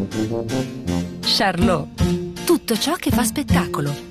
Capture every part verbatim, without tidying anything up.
Charlot, tutto ciò che fa spettacolo.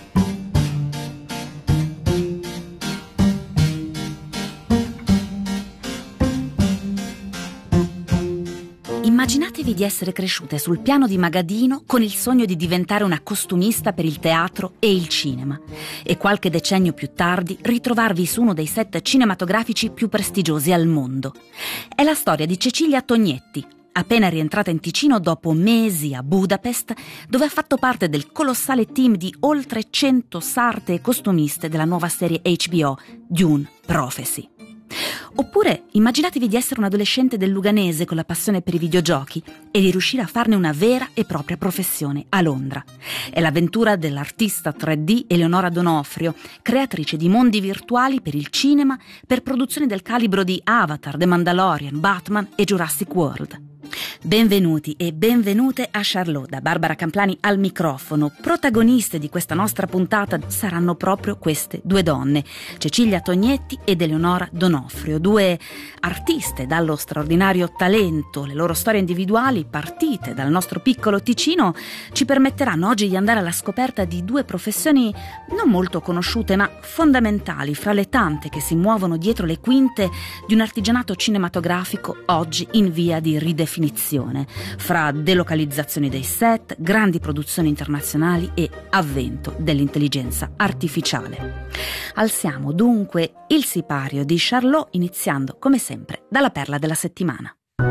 Immaginatevi di essere cresciute sul piano di Magadino con il sogno di diventare una costumista per il teatro e il cinema e qualche decennio più tardi ritrovarvi su uno dei set cinematografici più prestigiosi al mondo. È la storia di Cecilia Tognetti, appena rientrata in Ticino dopo mesi a Budapest, dove ha fatto parte del colossale team di oltre cento sarte e costumiste della nuova serie H B O Dune Prophecy. Oppure immaginatevi di essere un adolescente del Luganese con la passione per i videogiochi e di riuscire a farne una vera e propria professione a Londra. È l'avventura dell'artista tre D Eleonora D'Onofrio, creatrice di mondi virtuali per il cinema, per produzioni del calibro di Avatar, The Mandalorian, Batman e Jurassic World. Benvenuti e benvenute a Charlot, da Barbara Camplani al microfono. Protagoniste di questa nostra puntata saranno proprio queste due donne, Cecilia Tognetti ed Eleonora D'Onofrio, due artiste dallo straordinario talento. Le loro storie individuali, partite dal nostro piccolo Ticino, ci permetteranno oggi di andare alla scoperta di due professioni non molto conosciute ma fondamentali fra le tante che si muovono dietro le quinte di un artigianato cinematografico oggi in via di ridefinizione, fra delocalizzazioni dei set, grandi produzioni internazionali e avvento dell'intelligenza artificiale. Alziamo dunque il sipario di Charlot, iniziando come sempre dalla perla della settimana.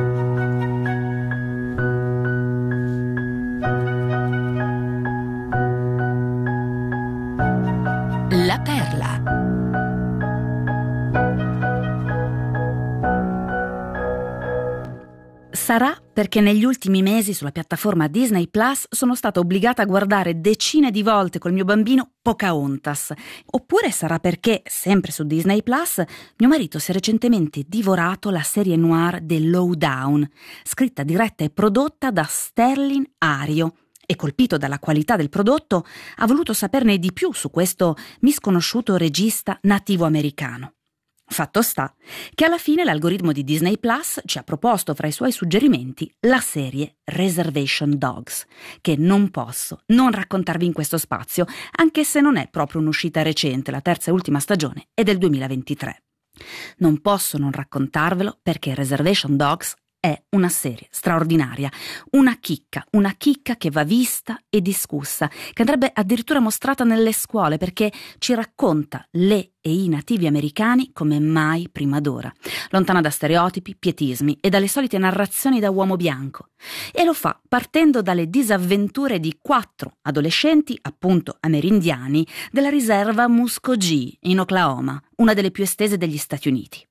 La perla. Sarà perché negli ultimi mesi sulla piattaforma Disney Plus sono stata obbligata a guardare decine di volte col mio bambino Pocahontas. Oppure sarà perché, sempre su Disney Plus, mio marito si è recentemente divorato la serie noir The Lowdown, scritta, diretta e prodotta da Sterling Ario. E colpito dalla qualità del prodotto, ha voluto saperne di più su questo misconosciuto regista nativo americano. Fatto sta che alla fine l'algoritmo di Disney Plus ci ha proposto fra i suoi suggerimenti la serie Reservation Dogs, che non posso non raccontarvi in questo spazio, anche se non è proprio un'uscita recente, la terza e ultima stagione è del duemilaventitré. Non posso non raccontarvelo perché Reservation Dogs è una serie straordinaria, una chicca, una chicca che va vista e discussa, che andrebbe addirittura mostrata nelle scuole perché ci racconta le e i nativi americani come mai prima d'ora, lontana da stereotipi, pietismi e dalle solite narrazioni da uomo bianco. E lo fa partendo dalle disavventure di quattro adolescenti, appunto amerindiani, della riserva Muskogee in Oklahoma, una delle più estese degli Stati Uniti.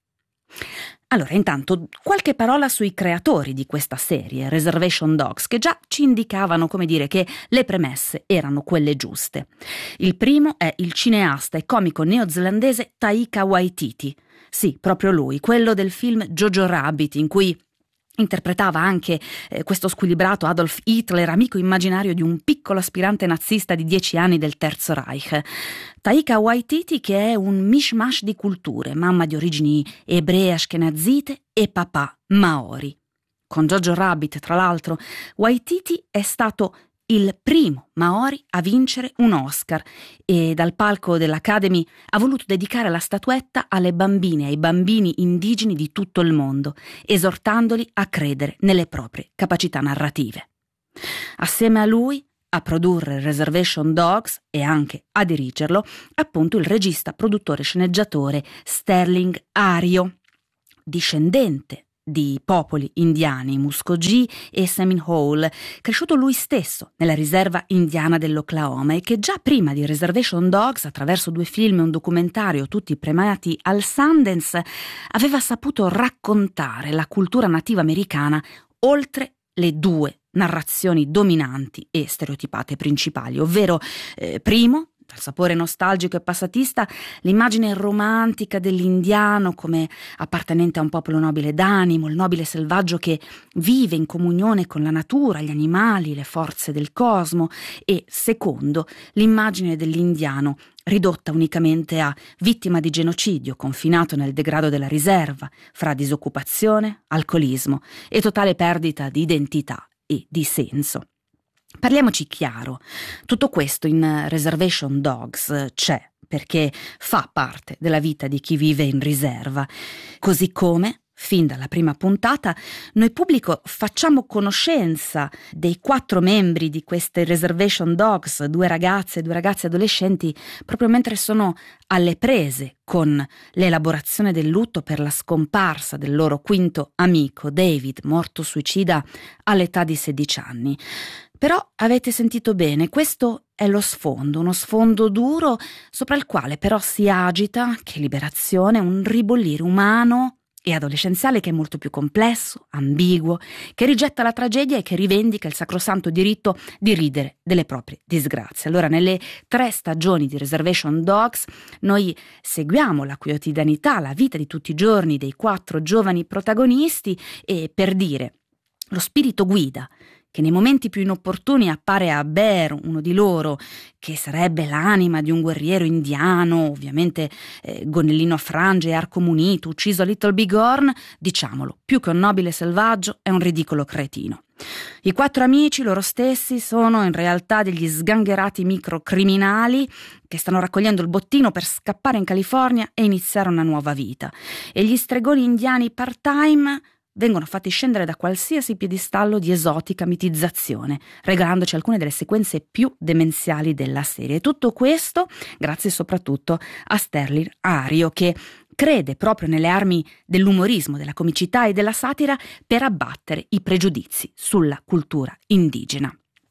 Allora, intanto, qualche parola sui creatori di questa serie, Reservation Dogs, che già ci indicavano, come dire, che le premesse erano quelle giuste. Il primo è il cineasta e comico neozelandese Taika Waititi. Sì, proprio lui, quello del film Jojo Rabbit, in cui interpretava anche eh, questo squilibrato Adolf Hitler, amico immaginario di un piccolo aspirante nazista di dieci anni del Terzo Reich. Taika Waititi, che è un mishmash di culture, mamma di origini ebree ashkenazite e papà maori. Con Jojo Rabbit, tra l'altro, Waititi è stato il primo maori a vincere un Oscar e dal palco dell'Academy ha voluto dedicare la statuetta alle bambine e ai bambini indigeni di tutto il mondo, esortandoli a credere nelle proprie capacità narrative. Assieme a lui, a produrre Reservation Dogs e anche a dirigerlo, appunto il regista, produttore, sceneggiatore Sterling Ario, discendente di popoli indiani, Muskogee e Seminole, cresciuto lui stesso nella riserva indiana dell'Oklahoma e che già prima di Reservation Dogs, attraverso due film e un documentario tutti premiati al Sundance, aveva saputo raccontare la cultura nativa americana oltre le due narrazioni dominanti e stereotipate principali, ovvero eh, primo, dal sapore nostalgico e passatista, l'immagine romantica dell'indiano come appartenente a un popolo nobile d'animo, il nobile selvaggio che vive in comunione con la natura, gli animali, le forze del cosmo, e secondo, l'immagine dell'indiano ridotta unicamente a vittima di genocidio, confinato nel degrado della riserva, fra disoccupazione, alcolismo e totale perdita di identità e di senso. Parliamoci chiaro, tutto questo in Reservation Dogs c'è perché fa parte della vita di chi vive in riserva, così come fin dalla prima puntata, noi pubblico facciamo conoscenza dei quattro membri di queste Reservation Dogs, due ragazze e due ragazzi adolescenti, proprio mentre sono alle prese con l'elaborazione del lutto per la scomparsa del loro quinto amico, David, morto suicida all'età di sedici anni. Però avete sentito bene, questo è lo sfondo, uno sfondo duro sopra il quale però si agita, che liberazione, un ribollire umano e adolescenziale che è molto più complesso, ambiguo, che rigetta la tragedia e che rivendica il sacrosanto diritto di ridere delle proprie disgrazie. Allora, nelle tre stagioni di Reservation Dogs noi seguiamo la quotidianità, la vita di tutti i giorni dei quattro giovani protagonisti e, per dire, lo spirito guida che nei momenti più inopportuni appare a Bear, uno di loro, che sarebbe l'anima di un guerriero indiano, ovviamente eh, gonnellino a frange e arco munito, ucciso a Little Bighorn, diciamolo, più che un nobile selvaggio è un ridicolo cretino. I quattro amici, loro stessi, sono in realtà degli sgangherati microcriminali che stanno raccogliendo il bottino per scappare in California e iniziare una nuova vita. E gli stregoni indiani part-time vengono fatti scendere da qualsiasi piedistallo di esotica mitizzazione, regalandoci alcune delle sequenze più demenziali della serie. E tutto questo grazie soprattutto a Sterling Ario, che crede proprio nelle armi dell'umorismo, della comicità e della satira per abbattere i pregiudizi sulla cultura indigena.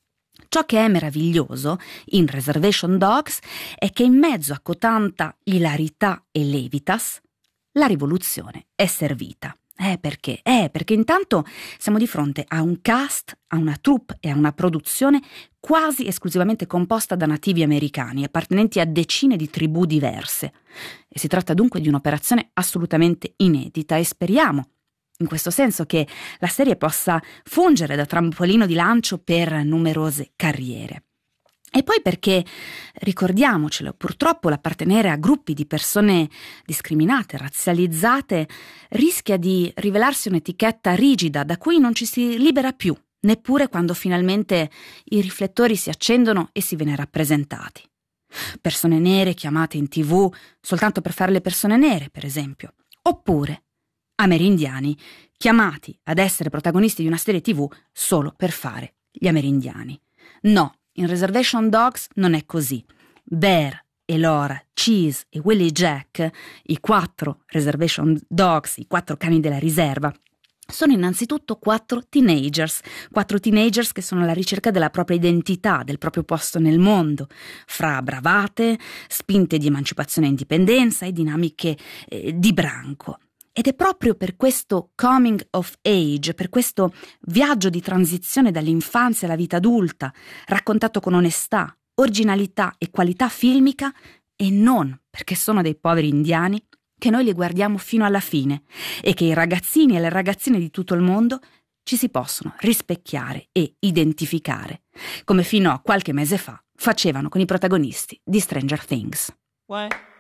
Ciò che è meraviglioso in Reservation Dogs è che in mezzo a cotanta ilarità e levitas la rivoluzione è servita. Eh perché? Eh perché intanto siamo di fronte a un cast, a una troupe e a una produzione quasi esclusivamente composta da nativi americani, appartenenti a decine di tribù diverse. E si tratta dunque di un'operazione assolutamente inedita e speriamo, in questo senso, che la serie possa fungere da trampolino di lancio per numerose carriere. E poi perché, ricordiamocelo, purtroppo l'appartenere a gruppi di persone discriminate, razzializzate, rischia di rivelarsi un'etichetta rigida da cui non ci si libera più, neppure quando finalmente i riflettori si accendono e si viene rappresentati. Persone nere chiamate in tivù soltanto per fare le persone nere, per esempio. Oppure amerindiani chiamati ad essere protagonisti di una serie tivù solo per fare gli amerindiani. No. In Reservation Dogs non è così. Bear, Elora, Cheese e Willie Jack, i quattro Reservation Dogs, i quattro cani della riserva, sono innanzitutto quattro teenagers, quattro teenagers che sono alla ricerca della propria identità, del proprio posto nel mondo, fra bravate, spinte di emancipazione e indipendenza e dinamiche eh, di branco. Ed è proprio per questo coming of age, per questo viaggio di transizione dall'infanzia alla vita adulta, raccontato con onestà, originalità e qualità filmica, e non perché sono dei poveri indiani, che noi li guardiamo fino alla fine e che i ragazzini e le ragazzine di tutto il mondo ci si possono rispecchiare e identificare, come fino a qualche mese fa facevano con i protagonisti di Stranger Things. What?